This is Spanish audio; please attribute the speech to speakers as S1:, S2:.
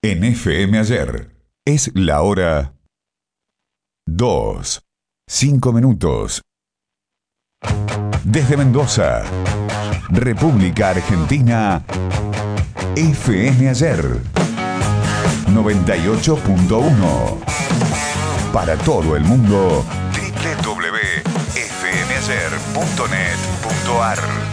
S1: En FM Ayer es la hora 2, 5 minutos. Desde Mendoza, República Argentina, FM Ayer 98.1. Para todo el mundo, www.fmayer.net.ar.